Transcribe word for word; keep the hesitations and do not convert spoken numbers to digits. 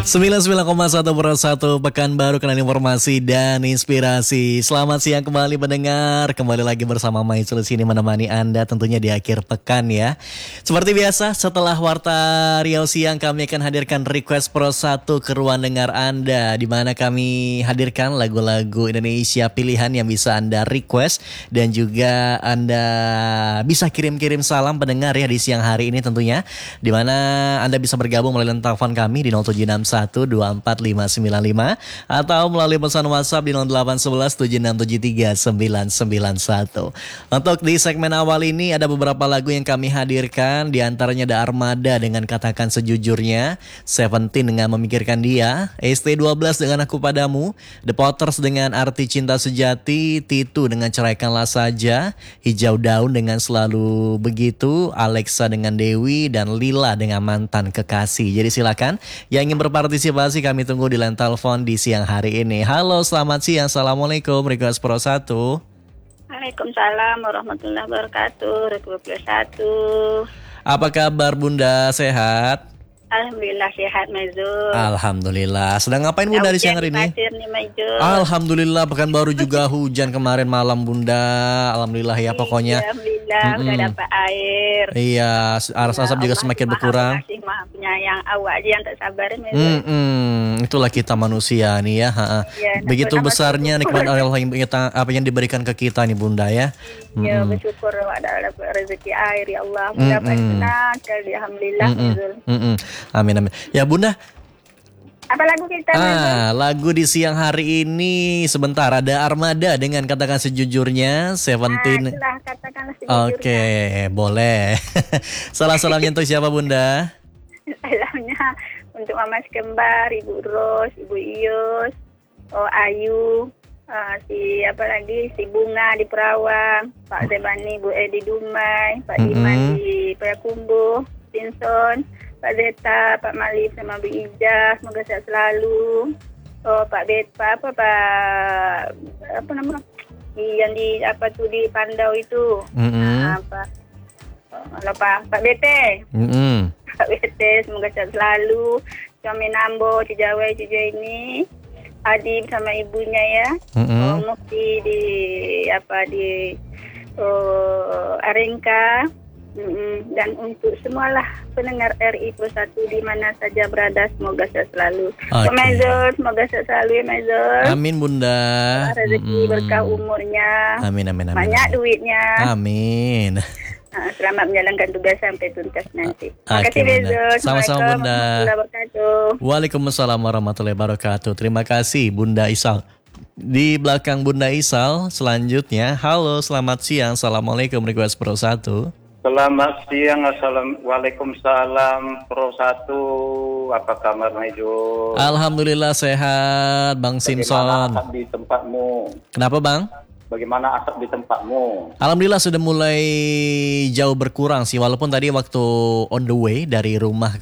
sembilan puluh sembilan koma satu per satu Pekanbaru, kenal informasi dan inspirasi. Selamat siang kembali pendengar. Kembali lagi bersama Maisel sini menemani Anda tentunya di akhir pekan ya. Seperti biasa setelah Warta Riau Siang kami akan hadirkan Request Pro satu ke ruang dengar Anda, di mana kami hadirkan lagu-lagu Indonesia pilihan yang bisa Anda request dan juga Anda bisa kirim-kirim salam pendengar ya di siang hari ini tentunya, di mana Anda bisa bergabung melalui telepon kami di nol tujuh enam satu dua empat lima sembilan lima atau melalui pesan WhatsApp di nol delapan satu satu tujuh enam tujuh tiga sembilan sembilan satu. Untuk di segmen awal ini ada beberapa lagu yang kami hadirkan, di antaranya ada Armada dengan Katakan Sejujurnya, Seventeen dengan Memikirkan Dia, S T dua belas dengan Aku Padamu, The Potters dengan Arti Cinta Sejati, Titu dengan Ceraikanlah Saja, Hijau Daun dengan Selalu Begitu, Alexa dengan Dewi, dan Lila dengan Mantan Kekasih. Jadi silakan yang ingin berpartisipasi kami tunggu di line telepon di siang hari ini. Halo, selamat siang. Assalamualaikum. Request Pro satu. Waalaikumsalam warahmatullahi wabarakatuh. Request Pro satu. Apa kabar Bunda, sehat? Alhamdulillah sehat Maizul. Alhamdulillah. Sedang ngapain Bunda di siang hari ini? Nih, Alhamdulillah, Pekanbaru juga hujan kemarin malam Bunda. Alhamdulillah ya pokoknya. Alhamdulillah mm-mm. Udah dapat air. Iya, aras asap juga semakin berkurang. Masih maha penyayang, awak aja yang tak sabar Maizul. Mm-mm. Itulah kita manusia nih ya. ya Begitu besarnya nikmat Allah yang kita, apa yang diberikan ke kita nih Bunda ya. Ya mm-mm. bersyukur ada rezeki air ya Allah. Mudah-mudahan senang. Alhamdulillah Maizul. Amin amin. Ya Bunda. Apa lagu kita? Ah, lagu di siang hari ini sebentar ada Armada dengan Katakan Sejujurnya, Seventeen. Ah, Katakan Sejujurnya. Oke, boleh. Salam-salamnya untuk siapa Bunda? Salamnya untuk Mama Kembar, Ibu Ros, Ibu Ius, Oh Ayu, uh, si apa lagi si Bunga di Perawang, Pak Zebani, Bu Edi Dumai, Pak mm-hmm. Diman di Payakumbuh, Pinson, Pak Zeta, Pak Malif sama Bu Ija, semoga sehat selalu. Oh Pak Bet, Pak apa Pak apa nama? Yang di apa tuh di Pandau itu? Mm-hmm. Nah, apa? Oh, Pak Pak Bete. Mm-hmm. Pak Bete, semoga sehat selalu. Kami Nambo, Cijawai, Cijawai ini. Adi sama ibunya ya. Mm-hmm. Oh, Mukti di apa di oh, Arengka. Mm-mm. Dan untuk semualah pendengar R I Pro satu di mana saja berada, semoga sehat selalu. Okay. Maizul, semoga sehat selalu ya Maizul. Amin Bunda. Rezeki mm-mm. berkah umurnya. Amin amin amin. Banyak amin. Duitnya. Amin. Nah, selamat menjalankan tugas sampai tuntas nanti. Terima okay, kasih Maizul. Sama-sama Bunda. Waalaikumsalam warahmatullahi wabarakatuh. Terima kasih Bunda Isal. Di belakang Bunda Isal selanjutnya, halo selamat siang. Assalamualaikum Request Pro satu. Selamat siang, assalamualaikum salam Pro satu. Apa kabar Maizul? Alhamdulillah sehat Bang Simpson. Bagaimana asap di tempatmu? Kenapa Bang? Bagaimana asap di tempatmu? Alhamdulillah sudah mulai jauh berkurang sih, walaupun tadi waktu on the way dari rumah